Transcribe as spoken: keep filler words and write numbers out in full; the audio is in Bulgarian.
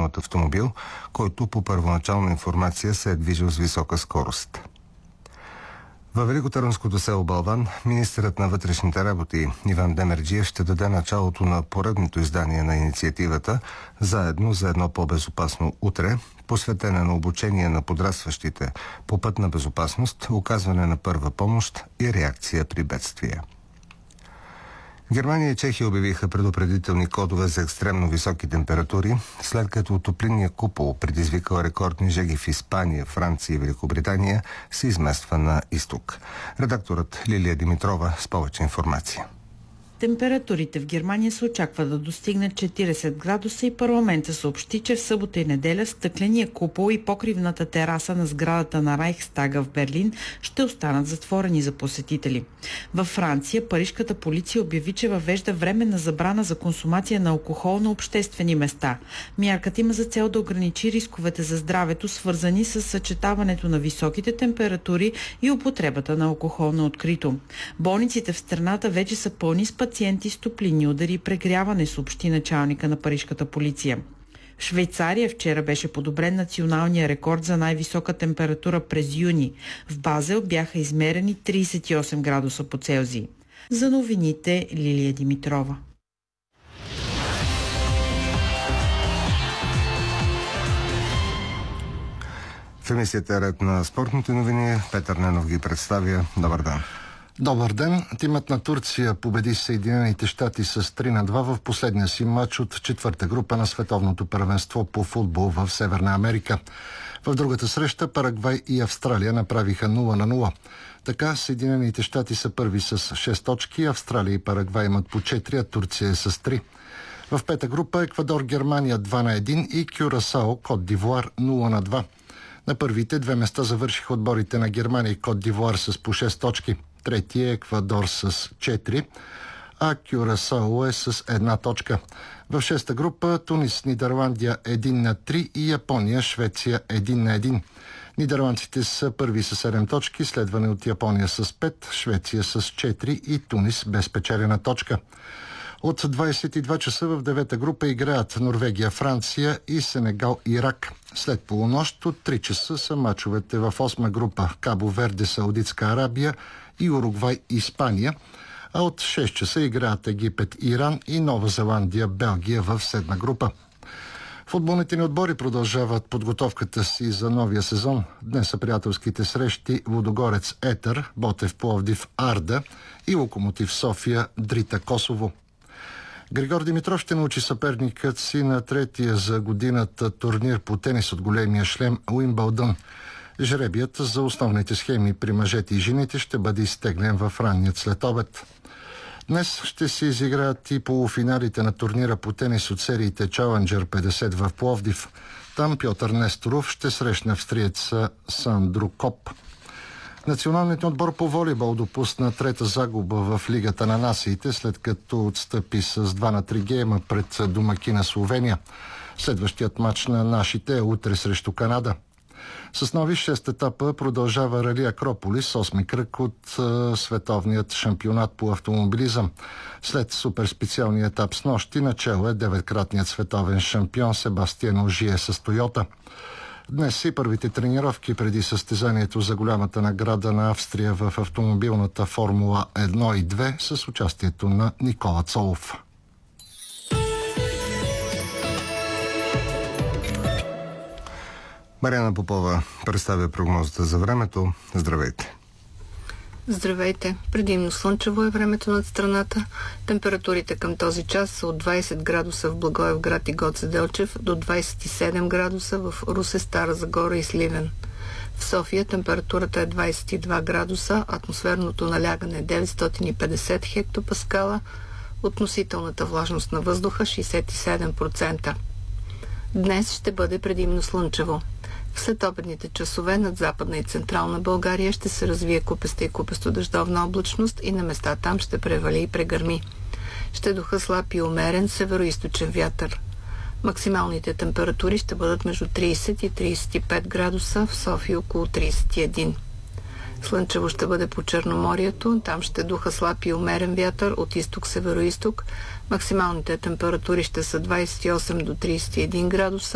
от автомобил, който по първоначална информация се е движил с висока скорост. Във великотърновското село Балван министърът на вътрешните работи Иван Демерджиев ще даде началото на поредното издание на инициативата "Заедно за едно по-безопасно утре", посветена на обучение на подрастващите по пътна безопасност, оказване на първа помощ и реакция при бедствия. Германия и Чехия обявиха предупредителни кодове за екстремно високи температури, след като топлинния купол, предизвикал рекордни жеги в Испания, Франция и Великобритания, се измества на изток. Редакторът Лилия Димитрова с повече информация. Температурите в Германия се очаква да достигнат четиридесет градуса и парламента съобщи, че в събота и неделя стъкления купол и покривната тераса на сградата на Райхстага в Берлин ще останат затворени за посетители. Във Франция парижката полиция обяви, че въвежда временна забрана за консумация на алкохол на обществени места. Мярката има за цел да ограничи рисковете за здравето, свързани с съчетаването на високите температури и употребата на алкохол на открито. Болниците в страната вече са пълни с пациенти с топлинни удари и прегряване, съобщи началника на парижката полиция. В Швейцария вчера беше подобрен националния рекорд за най-висока температура през юни. В Базел бяха измерени тридесет и осем градуса по Целзий. За новините Лилия Димитрова. В емисията "Ред на спортните новини" Петър Ненов ги представя. Добър ден. Добър ден. Тимът на Турция победи Съединените щати с три на два в последния си матч от четвърта група на световното първенство по футбол в Северна Америка. В другата среща Парагвай и Австралия направиха нула на нула. Така Съединените щати са първи с шест точки, Австралия и Парагвай имат по четири, а Турция е с три. В пета група Еквадор Германия два на един и Кюрасао Кот д'Ивуар нула на два. На първите две места завършиха отборите на Германия и Кот д'Ивуар с по шест точки. Трети е Еквадор с четири, а Кюрасао е с една точка. В шеста група Тунис, Нидерландия един на три и Япония, Швеция един на един. Нидерландците са първи с седем точки, следване от Япония с пет, Швеция с четири и Тунис без печелена точка. От двадесет и два часа в девета група играят Норвегия, Франция и Сенегал, Ирак. След полунощ от три часа са мачовете в осма група Кабо Верде, Саудитска Арабия и Уругвай, Испания, а от шест часа играят Египет, Иран и Нова Зеландия, Белгия в седма група. Футболните ни отбори продължават подготовката си за новия сезон. Днес са приятелските срещи Лудогорец Етър, Ботев Пловдив Арда и Локомотив София Дрита Косово. Григор Димитров ще научи съперникът си на третия за годината турнир по тенис от големия шлем Уимбълдън. Жребият за основните схеми при мъжете и жените ще бъде изтеглен в ранният следобед. Днес ще се изиграят и полуфиналите на турнира по тенис от сериите Challenger петдесет в Пловдив. Там Пьотър Несторов ще срещне австриеца Сандро Коп. Националният отбор по волейбол допусна трета загуба в Лигата на нациите, след като отстъпи с два на три гейма пред домакина Словения. Следващият матч на нашите е утре срещу Канада. С нови шест етапа продължава Рали Акрополис, осми кръг от е, световният шампионат по автомобилизъм. След суперспециалния етап с нощи начало е деветкратният световен шампион Себастиан Ожие с Тойота. Днес и първите тренировки преди състезанието за голямата награда на Австрия в автомобилната Формула едно и две с участието на Никола Цолов. Мариана Попова представя прогнозата за времето. Здравейте! Здравейте! Предимно слънчево е времето над страната. Температурите към този час са от двадесет градуса в Благоевград и Гоце Делчев до двадесет и седем градуса в Русе, Стара Загора и Сливен. В София температурата е двадесет и два градуса, атмосферното налягане е деветстотин и петдесет хектопаскала, относителната влажност на въздуха шейсет и седем процента. Днес ще бъде предимно слънчево. В следобедните часове над Западна и Централна България ще се развие купеста и купесто-дъждовна облачност и на места там ще превали и прегърми. Ще духа слаб и умерен североизточен вятър. Максималните температури ще бъдат между тридесет и тридесет и пет градуса, в София около тридесет и един. Слънчево ще бъде по Черноморието, там ще духа слаб и умерен вятър от изток-североизток. Максималните температури ще са двадесет и осем до тридесет и един градуса,